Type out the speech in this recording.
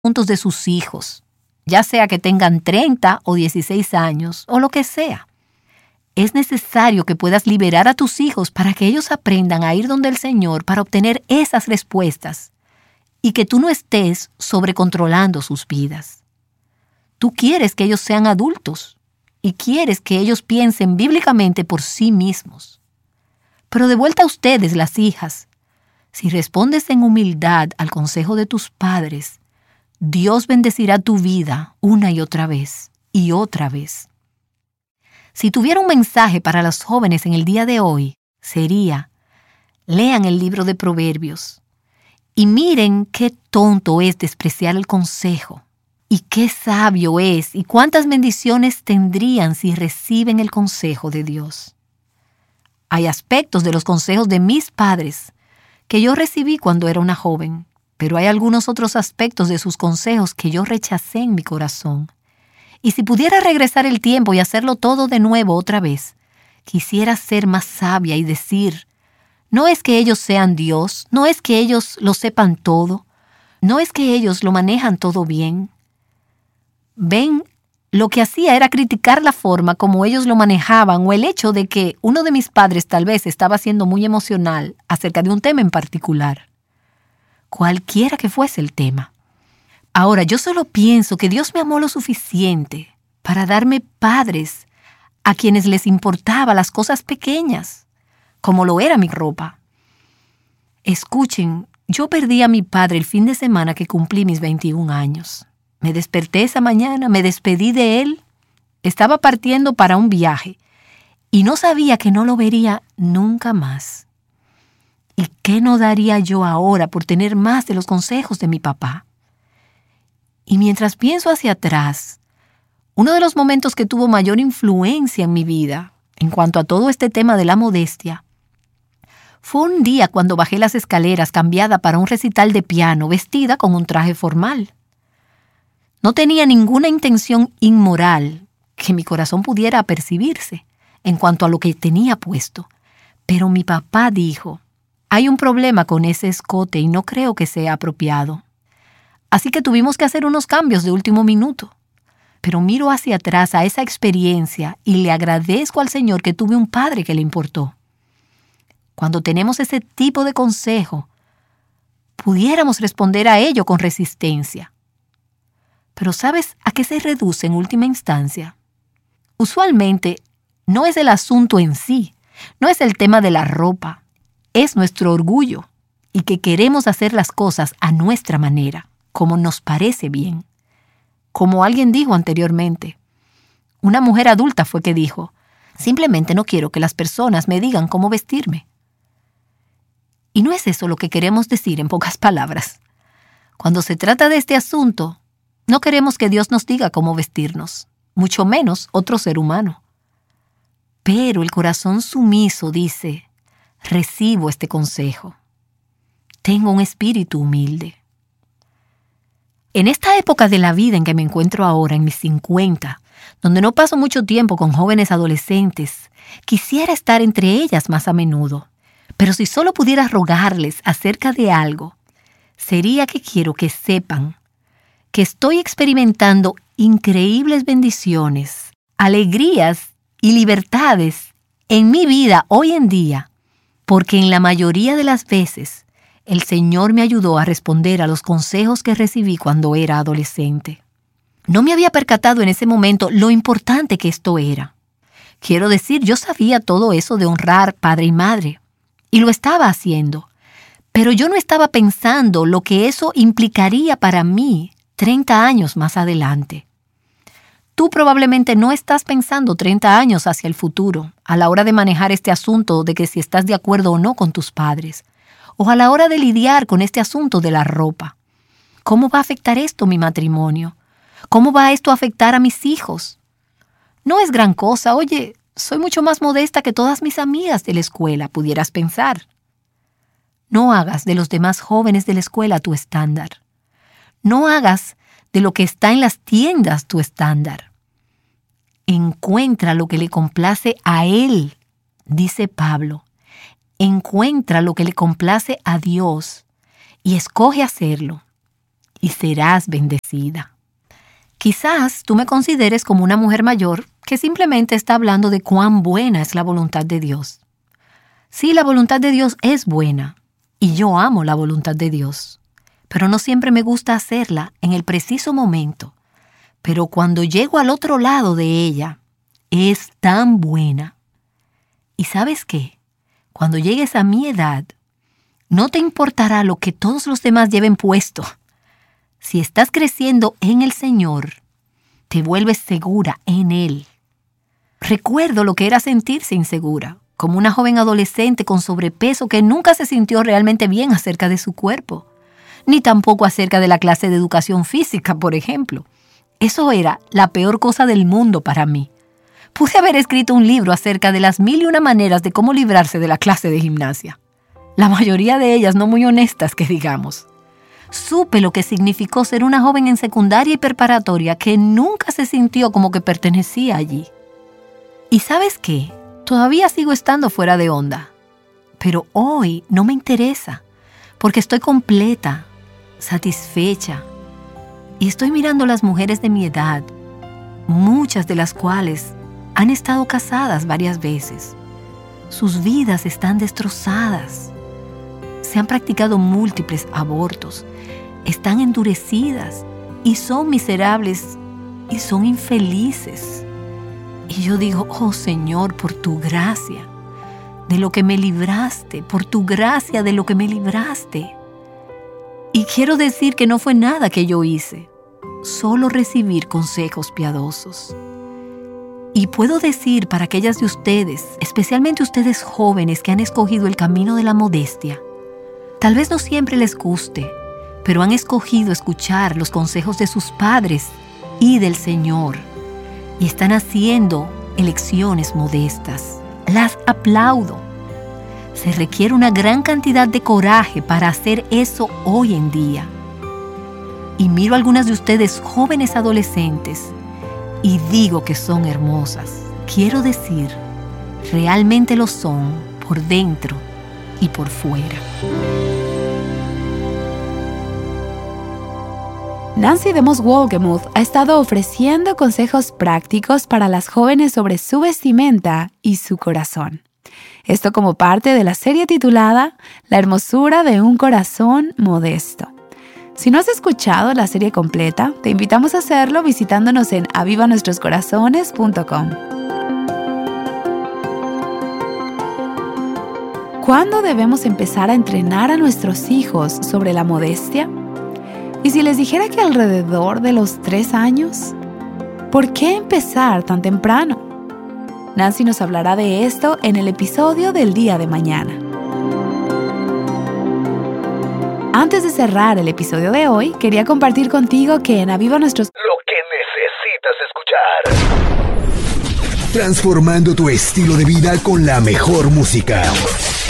asuntos de sus hijos, ya sea que tengan 30 o 16 años o lo que sea. Es necesario que puedas liberar a tus hijos para que ellos aprendan a ir donde el Señor para obtener esas respuestas y que tú no estés sobrecontrolando sus vidas. Tú quieres que ellos sean adultos y quieres que ellos piensen bíblicamente por sí mismos. Pero de vuelta a ustedes, las hijas, si respondes en humildad al consejo de tus padres, Dios bendecirá tu vida una y otra vez y otra vez. Si tuviera un mensaje para los jóvenes en el día de hoy, sería: lean el libro de Proverbios y miren qué tonto es despreciar el consejo y qué sabio es y cuántas bendiciones tendrían si reciben el consejo de Dios. Hay aspectos de los consejos de mis padres que yo recibí cuando era una joven, pero hay algunos otros aspectos de sus consejos que yo rechacé en mi corazón. Y si pudiera regresar el tiempo y hacerlo todo de nuevo otra vez, quisiera ser más sabia y decir: no es que ellos sean Dios, no es que ellos lo sepan todo, no es que ellos lo manejan todo bien. Ven, lo que hacía era criticar la forma como ellos lo manejaban o el hecho de que uno de mis padres tal vez estaba siendo muy emocional acerca de un tema en particular. Cualquiera que fuese el tema. Ahora, yo solo pienso que Dios me amó lo suficiente para darme padres a quienes les importaba las cosas pequeñas, como lo era mi ropa. Escuchen, yo perdí a mi padre el fin de semana que cumplí mis 21 años. Me desperté esa mañana, me despedí de él, estaba partiendo para un viaje y no sabía que no lo vería nunca más. ¿Y qué no daría yo ahora por tener más de los consejos de mi papá? Y mientras pienso hacia atrás, uno de los momentos que tuvo mayor influencia en mi vida, en cuanto a todo este tema de la modestia, fue un día cuando bajé las escaleras cambiada para un recital de piano, vestida con un traje formal. No tenía ninguna intención inmoral que mi corazón pudiera apercibirse en cuanto a lo que tenía puesto, pero mi papá dijo: hay un problema con ese escote y no creo que sea apropiado. Así que tuvimos que hacer unos cambios de último minuto. Pero miro hacia atrás a esa experiencia y le agradezco al Señor que tuve un padre que le importó. Cuando tenemos ese tipo de consejo, pudiéramos responder a ello con resistencia. Pero ¿sabes a qué se reduce en última instancia? Usualmente no es el asunto en sí, no es el tema de la ropa, es nuestro orgullo y que queremos hacer las cosas a nuestra manera, como nos parece bien. Como alguien dijo anteriormente, una mujer adulta fue que dijo: simplemente no quiero que las personas me digan cómo vestirme. Y no es eso lo que queremos decir en pocas palabras. Cuando se trata de este asunto, no queremos que Dios nos diga cómo vestirnos, mucho menos otro ser humano. Pero el corazón sumiso dice: recibo este consejo. Tengo un espíritu humilde. En esta época de la vida en que me encuentro ahora, en mis 50, donde no paso mucho tiempo con jóvenes adolescentes, quisiera estar entre ellas más a menudo. Pero si solo pudiera rogarles acerca de algo, sería que quiero que sepan que estoy experimentando increíbles bendiciones, alegrías y libertades en mi vida hoy en día, porque en la mayoría de las veces el Señor me ayudó a responder a los consejos que recibí cuando era adolescente. No me había percatado en ese momento lo importante que esto era. Quiero decir, yo sabía todo eso de honrar padre y madre, y lo estaba haciendo, pero yo no estaba pensando lo que eso implicaría para mí 30 años más adelante. Tú probablemente no estás pensando 30 años hacia el futuro a la hora de manejar este asunto de que si estás de acuerdo o no con tus padres, o a la hora de lidiar con este asunto de la ropa. ¿Cómo va a afectar esto mi matrimonio? ¿Cómo va esto a afectar a mis hijos? No es gran cosa. Oye, soy mucho más modesta que todas mis amigas de la escuela, pudieras pensar. No hagas de los demás jóvenes de la escuela tu estándar. No hagas de lo que está en las tiendas tu estándar. Encuentra lo que le complace a Él, dice Pablo. Encuentra lo que le complace a Dios y escoge hacerlo. y serás bendecida. Quizás tú me consideres como una mujer mayor que simplemente está hablando de cuán buena es la voluntad de Dios. Sí, la voluntad de Dios es buena y yo amo la voluntad de Dios, pero no siempre me gusta hacerla en el preciso momento. Pero cuando llego al otro lado de ella, es tan buena. ¿Y sabes qué? Cuando llegues a mi edad, no te importará lo que todos los demás lleven puesto. Si estás creciendo en el Señor, te vuelves segura en Él. Recuerdo lo que era sentirse insegura, como una joven adolescente con sobrepeso que nunca se sintió realmente bien acerca de su cuerpo, ni tampoco acerca de la clase de educación física, por ejemplo. Eso era la peor cosa del mundo para mí. Pude haber escrito un libro acerca de las 1001 maneras de cómo librarse de la clase de gimnasia. La mayoría de ellas no muy honestas, que digamos. Supe lo que significó ser una joven en secundaria y preparatoria que nunca se sintió como que pertenecía allí. ¿Y sabes qué? Todavía sigo estando fuera de onda. Pero hoy no me interesa, porque estoy completa, satisfecha. Y estoy mirando a las mujeres de mi edad, muchas de las cuales han estado casadas varias veces. Sus vidas están destrozadas. Se han practicado múltiples abortos, están endurecidas y son miserables y son infelices. Y yo digo, oh Señor, por tu gracia, de lo que me libraste, por tu gracia de lo que me libraste. Y quiero decir que no fue nada que yo hice, solo recibir consejos piadosos. Y puedo decir para aquellas de ustedes, especialmente ustedes jóvenes que han escogido el camino de la modestia, tal vez no siempre les guste, pero han escogido escuchar los consejos de sus padres y del Señor, y están haciendo elecciones modestas. Las aplaudo. Se requiere una gran cantidad de coraje para hacer eso hoy en día. Y miro a algunas de ustedes jóvenes adolescentes y digo que son hermosas. Quiero decir, realmente lo son por dentro y por fuera. Nancy DeMoss Wolgemuth ha estado ofreciendo consejos prácticos para las jóvenes sobre su vestimenta y su corazón. Esto como parte de la serie titulada La hermosura de un corazón modesto. Si no has escuchado la serie completa, te invitamos a hacerlo visitándonos en avivanuestroscorazones.com. ¿Cuándo debemos empezar a entrenar a nuestros hijos sobre la modestia? ¿Y si les dijera que alrededor de los 3 años? ¿Por qué empezar tan temprano? Nancy nos hablará de esto en el episodio del día de mañana. Antes de cerrar el episodio de hoy, quería compartir contigo que en Aviva Nuestros... Lo que necesitas escuchar. Transformando tu estilo de vida con la mejor música.